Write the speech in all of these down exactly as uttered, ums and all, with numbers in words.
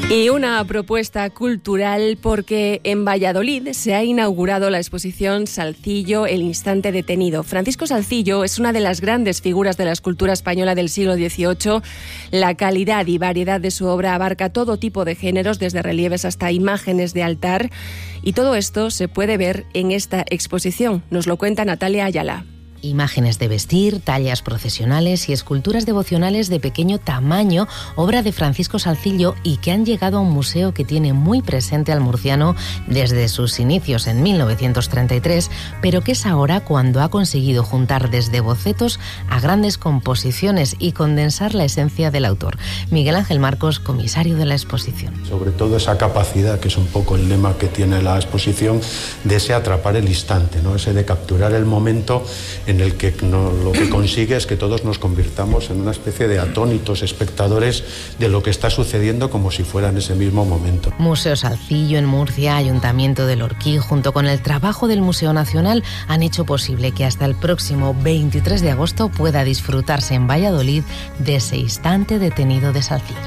Y una propuesta cultural porque en Valladolid se ha inaugurado la exposición Salcillo, el instante detenido. Francisco Salcillo es una de las grandes figuras de la escultura española del siglo dieciocho. La calidad y variedad de su obra abarca todo tipo de géneros, desde relieves hasta imágenes de altar. Y todo esto se puede ver en esta exposición. Nos lo cuenta Natalia Ayala. Imágenes de vestir, tallas procesionales y esculturas devocionales de pequeño tamaño, obra de Francisco Salcillo y que han llegado a un museo que tiene muy presente al murciano desde sus inicios en mil novecientos treinta y tres, pero que es ahora cuando ha conseguido juntar desde bocetos a grandes composiciones y condensar la esencia del autor. Miguel Ángel Marcos, comisario de la exposición. Sobre todo esa capacidad, que es un poco el lema que tiene la exposición, de ese atrapar el instante, ¿no? Ese de capturar el momento en el que no, lo que consigue es que todos nos convirtamos en una especie de atónitos espectadores de lo que está sucediendo como si fuera en ese mismo momento. Museo Salcillo en Murcia, Ayuntamiento del Orquí, junto con el trabajo del Museo Nacional, han hecho posible que hasta el próximo veintitrés de agosto pueda disfrutarse en Valladolid de ese instante detenido de Salcillo.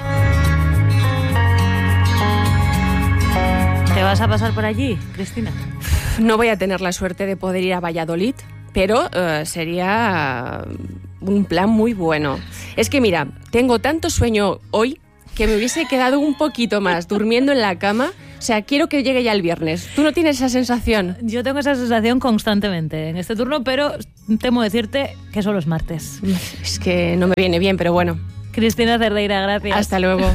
¿Te vas a pasar por allí, Cristina? No voy a tener la suerte de poder ir a Valladolid, pero uh, sería un plan muy bueno. Es que mira, tengo tanto sueño hoy que me hubiese quedado un poquito más durmiendo en la cama. O sea, quiero que llegue ya el viernes. ¿Tú no tienes esa sensación? Yo tengo esa sensación constantemente en este turno, pero temo decirte que solo es martes. Es que no me viene bien, pero bueno. Cristina Cerdeira, gracias. Hasta luego.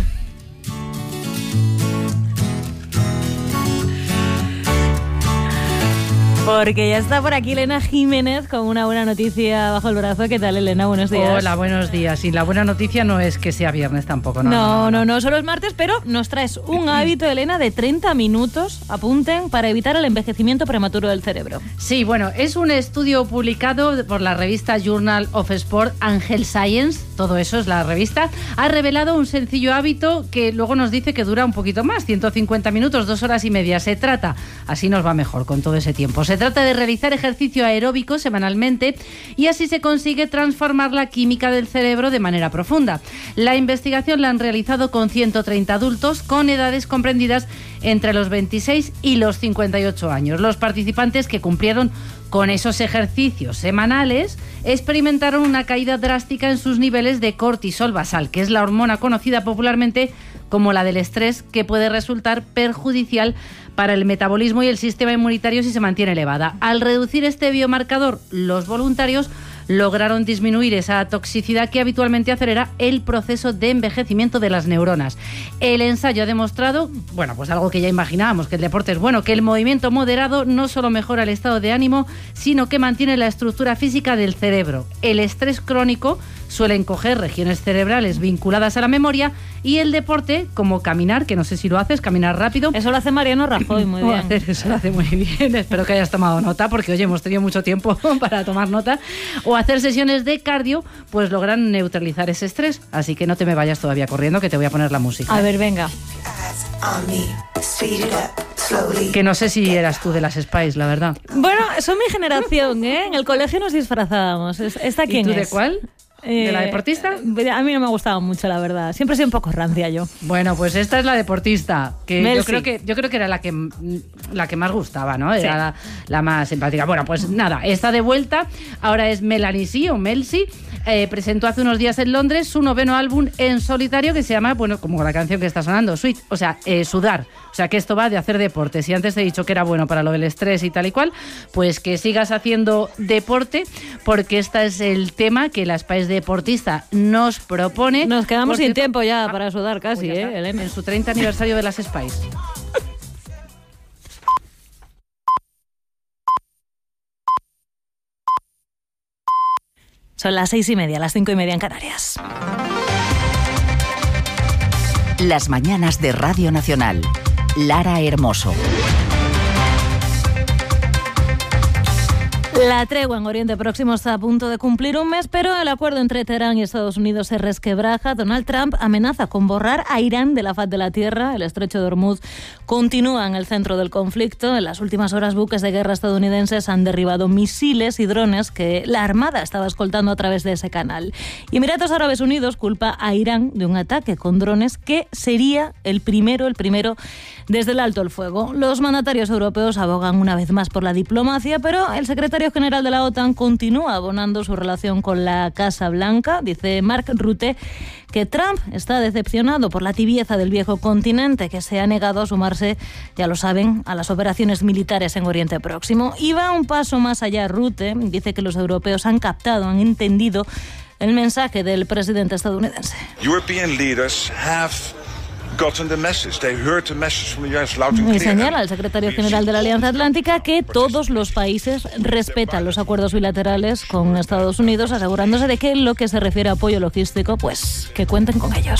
Porque ya está por aquí Elena Jiménez con una buena noticia bajo el brazo. ¿Qué tal, Elena? Buenos días. Hola, buenos días. Y la buena noticia no es que sea viernes tampoco, ¿no? No, no, no, no solo es martes, pero nos traes un hábito, Elena, de treinta minutos, apunten, para evitar el envejecimiento prematuro del cerebro. Sí, bueno, es un estudio publicado por la revista Journal of Sport and Health Science, todo eso es la revista, ha revelado un sencillo hábito que luego nos dice que dura un poquito más, ciento cincuenta minutos, dos horas y media. Se trata, así nos va mejor con todo ese tiempo, se Se trata de realizar ejercicio aeróbico semanalmente y así se consigue transformar la química del cerebro de manera profunda. La investigación la han realizado con ciento treinta adultos con edades comprendidas entre los veintiséis y los cincuenta y ocho años. Los participantes que cumplieron con esos ejercicios semanales experimentaron una caída drástica en sus niveles de cortisol basal, que es la hormona conocida popularmente como la del estrés, que puede resultar perjudicial para el metabolismo y el sistema inmunitario si se mantiene elevada. Al reducir este biomarcador, los voluntarios lograron disminuir esa toxicidad que habitualmente acelera el proceso de envejecimiento de las neuronas. El ensayo ha demostrado, bueno, pues algo que ya imaginábamos, que el deporte es bueno, que el movimiento moderado no solo mejora el estado de ánimo, sino que mantiene la estructura física del cerebro. El estrés crónico suele encoger regiones cerebrales vinculadas a la memoria y el deporte, como caminar, que no sé si lo haces, caminar rápido. Eso lo hace Mariano Rajoy, muy bien. Hacer, eso lo hace muy bien, espero que hayas tomado nota, porque oye, hemos tenido mucho tiempo para tomar nota. O hacer sesiones de cardio, pues logran neutralizar ese estrés. Así que no te me vayas todavía corriendo, que te voy a poner la música. A ver, venga. Que no sé si eras tú de las Spice, la verdad. Bueno, son mi generación, ¿eh? En el colegio nos disfrazábamos. ¿Esta quién es? ¿Y tú de cuál? ¿De la deportista? Eh, a mí no me gustaba mucho, la verdad. Siempre he sido un poco rancia yo. Bueno, pues esta es la deportista, que Melsi. yo creo que yo creo que era la que la que más gustaba, ¿no? Era Sí. la, la más simpática. Bueno, pues nada, está de vuelta. Ahora es Melanie C o Melsi. Eh, presentó hace unos días en Londres su noveno álbum en solitario que se llama, bueno, como la canción que está sonando, Sweat, o sea, eh, sudar. O sea, que esto va de hacer deporte. Si antes te he dicho que era bueno para lo del estrés y tal y cual, pues que sigas haciendo deporte, porque este es el tema que la Spice Deportista nos propone. Nos quedamos Porque sin tiempo ya ah, para sudar casi, pues ya ¿eh, está, Elena? en su treinta aniversario de las Spice. Son las seis y media, las cinco y media en Canarias. Las mañanas de Radio Nacional. Lara Hermoso. La tregua en Oriente Próximo está a punto de cumplir un mes, pero el acuerdo entre Teherán y Estados Unidos se resquebraja. Donald Trump amenaza con borrar a Irán de la faz de la tierra. El estrecho de Hormuz continúa en el centro del conflicto. En las últimas horas, buques de guerra estadounidenses han derribado misiles y drones que la Armada estaba escoltando a través de ese canal. Y Emiratos Árabes Unidos culpa a Irán de un ataque con drones que sería el primero, el primero desde el alto el fuego. Los mandatarios europeos abogan una vez más por la diplomacia, pero el secretario general de la OTAN continúa abonando su relación con la Casa Blanca. Dice Mark Rutte que Trump está decepcionado por la tibieza del viejo continente, que se ha negado a sumarse, ya lo saben, a las operaciones militares en Oriente Próximo. Y va un paso más allá. Rutte dice que los europeos han captado, han entendido el mensaje del presidente estadounidense. European leaders have Y señala el secretario general de la Alianza Atlántica que todos los países respetan los acuerdos bilaterales con Estados Unidos, asegurándose de que en lo que se refiere a apoyo logístico, pues que cuenten con ellos.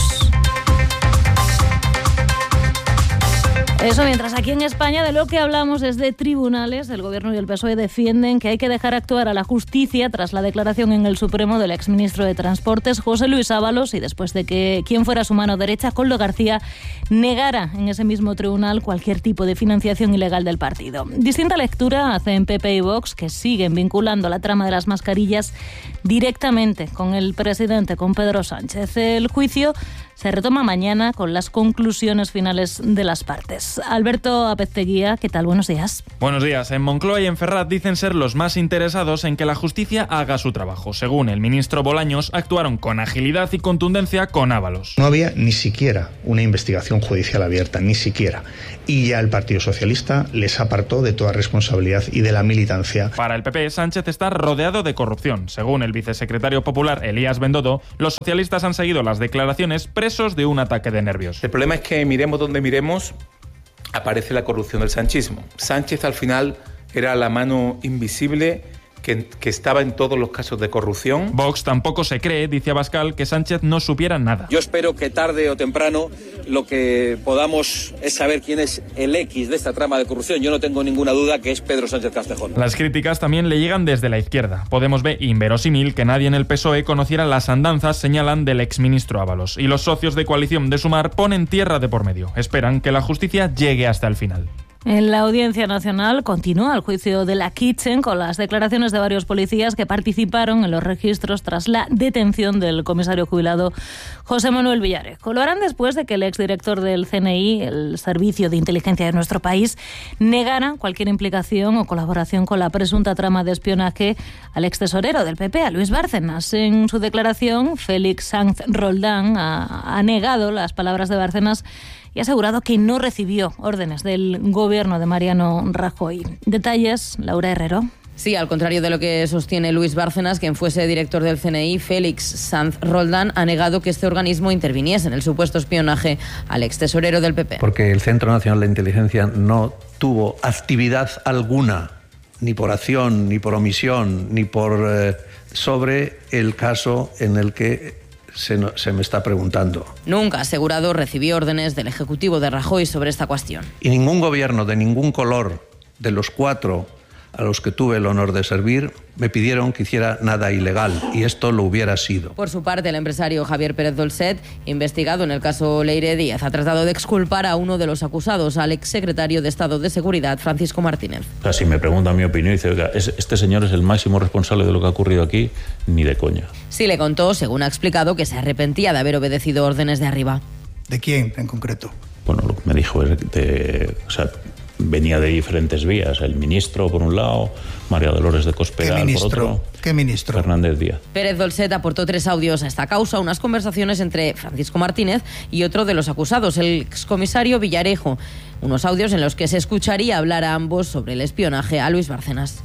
Eso mientras aquí en España de lo que hablamos es de tribunales. El Gobierno y el P S O E defienden que hay que dejar actuar a la justicia tras la declaración en el Supremo del exministro de Transportes, José Luis Ábalos, y después de que quien fuera su mano derecha, Koldo García, negara en ese mismo tribunal cualquier tipo de financiación ilegal del partido. Distinta lectura hacen P P y Vox, que siguen vinculando la trama de las mascarillas directamente con el presidente, con Pedro Sánchez. El juicio se retoma mañana con las conclusiones finales de las partes. Alberto Apezteguía, ¿qué tal? Buenos días. Buenos días. En Moncloa y en Ferraz dicen ser los más interesados en que la justicia haga su trabajo. Según el ministro Bolaños, actuaron con agilidad y contundencia con Ábalos. No había ni siquiera una investigación judicial abierta, ni siquiera. Y ya el Partido Socialista les apartó de toda responsabilidad y de la militancia. Para el P P, Sánchez está rodeado de corrupción. Según el vicesecretario popular Elías Bendodo, los socialistas han seguido las declaraciones presos de un ataque de nervios. El problema es que miremos donde miremos, aparece la corrupción del sanchismo. Sánchez al final era la mano invisible que, que estaba en todos los casos de corrupción. Vox tampoco se cree, dice Abascal, que Sánchez no supiera nada. Yo espero que tarde o temprano lo que podamos es saber quién es el X de esta trama de corrupción. Yo no tengo ninguna duda que es Pedro Sánchez Castejón. Las críticas también le llegan desde la izquierda. Podemos ver inverosímil que nadie en el P S O E conociera las andanzas, señalan, del exministro Ábalos. Y los socios de coalición de Sumar ponen tierra de por medio. Esperan que la justicia llegue hasta el final. En la Audiencia Nacional continúa el juicio de la Kitchen con las declaraciones de varios policías que participaron en los registros tras la detención del comisario jubilado José Manuel Villarejo. Lo harán después de que el exdirector del C N I, el Servicio de Inteligencia de nuestro país, negara cualquier implicación o colaboración con la presunta trama de espionaje al extesorero del P P, a Luis Bárcenas. En su declaración, Félix Sanz Roldán ha, ha negado las palabras de Bárcenas y ha asegurado que no recibió órdenes del gobierno de Mariano Rajoy. Detalles, Laura Herrero. Sí, al contrario de lo que sostiene Luis Bárcenas, quien fuese director del C N I, Félix Sanz Roldán ha negado que este organismo interviniese en el supuesto espionaje al extesorero del P P. Porque el Centro Nacional de Inteligencia no tuvo actividad alguna, ni por acción, ni por omisión, ni por eh, sobre el caso en el que Se, no, se me está preguntando. Nunca, ha asegurado, recibió órdenes del Ejecutivo de Rajoy sobre esta cuestión. Y ningún gobierno de ningún color de los cuatro a los que tuve el honor de servir me pidieron que hiciera nada ilegal, y esto lo hubiera sido. Por su parte, el empresario Javier Pérez Dolcet, investigado en el caso Leire Díaz, ha tratado de exculpar a uno de los acusados, al exsecretario de Estado de Seguridad, Francisco Martínez. O sea, si me preguntan mi opinión, dice, oiga, este señor es el máximo responsable de lo que ha ocurrido aquí, ni de coña. Sí le contó, según ha explicado, que se arrepentía de haber obedecido órdenes de arriba. ¿De quién en concreto? Bueno, lo que me dijo es de... O sea, venía de diferentes vías. El ministro, por un lado, María Dolores de Cospedal, por otro. ¿Qué ministro? Fernández Díaz. Pérez Dolcet aportó tres audios a esta causa, unas conversaciones entre Francisco Martínez y otro de los acusados, el excomisario Villarejo. Unos audios en los que se escucharía hablar a ambos sobre el espionaje a Luis Bárcenas.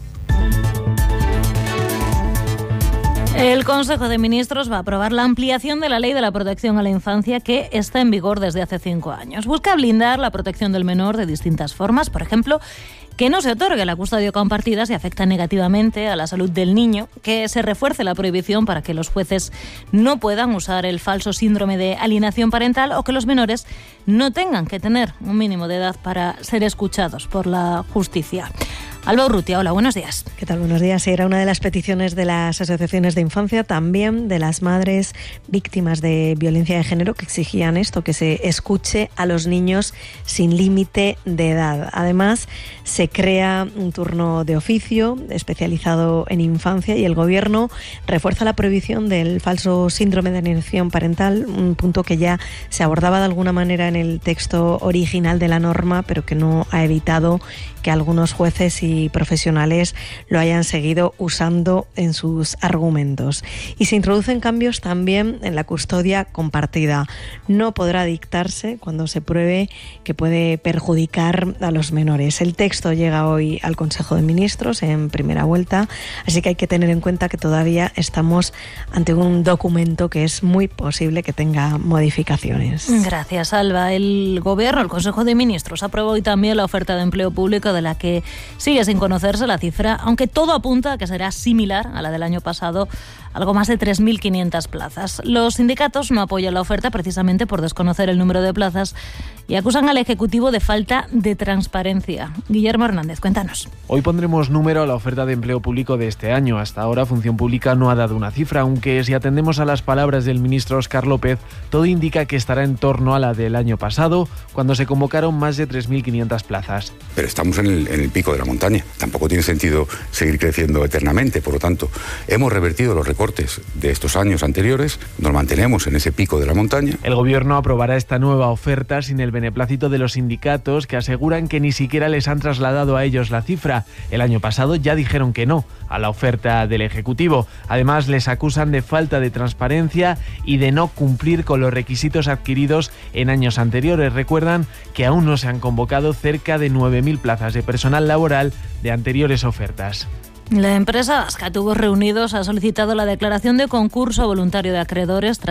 El Consejo de Ministros va a aprobar la ampliación de la Ley de la Protección a la Infancia, que está en vigor desde hace cinco años. Busca blindar la protección del menor de distintas formas, por ejemplo, que no se otorgue la custodia compartida si afecta negativamente a la salud del niño, que se refuerce la prohibición para que los jueces no puedan usar el falso síndrome de alienación parental, o que los menores no tengan que tener un mínimo de edad para ser escuchados por la justicia. Alba Urrutia, hola, buenos días. ¿Qué tal? Buenos días. Era una de las peticiones de las asociaciones de infancia, también de las madres víctimas de violencia de género, que exigían esto, que se escuche a los niños sin límite de edad. Además, se crea un turno de oficio especializado en infancia y el Gobierno refuerza la prohibición del falso síndrome de alienación parental, un punto que ya se abordaba de alguna manera en el texto original de la norma, pero que no ha evitado que algunos jueces y profesionales lo hayan seguido usando en sus argumentos. Y se introducen cambios también en la custodia compartida. No podrá dictarse cuando se pruebe que puede perjudicar a los menores. El texto llega hoy al Consejo de Ministros en primera vuelta, así que hay que tener en cuenta que todavía estamos ante un documento que es muy posible que tenga modificaciones. Gracias, Alba. El Gobierno, el Consejo de Ministros, aprobó hoy también la oferta de empleo público, de la que sigue sin conocerse la cifra, aunque todo apunta a que será similar a la del año pasado, algo más de tres mil quinientas plazas. Los sindicatos no apoyan la oferta precisamente por desconocer el número de plazas y acusan al Ejecutivo de falta de transparencia. Guillermo Hernández, cuéntanos. Hoy pondremos número a la oferta de empleo público de este año. Hasta ahora Función Pública no ha dado una cifra, aunque si atendemos a las palabras del ministro Óscar López, todo indica que estará en torno a la del año pasado, cuando se convocaron más de tres mil quinientas plazas. Pero estamos en el, en el pico de la montaña. Tampoco tiene sentido seguir creciendo eternamente. Por lo tanto, hemos revertido los recortes de estos años anteriores, nos mantenemos en ese pico de la montaña. El Gobierno aprobará esta nueva oferta sin el beneplácito de los sindicatos, que aseguran que ni siquiera les han trasladado a ellos la cifra. El año pasado ya dijeron que no a la oferta del Ejecutivo. Además, les acusan de falta de transparencia y de no cumplir con los requisitos adquiridos en años anteriores. Recuerdan que aún no se han convocado cerca de nueve mil plazas de personal laboral de anteriores ofertas. La empresa vasca Tubos Reunidos ha solicitado la declaración de concurso voluntario de acreedores tras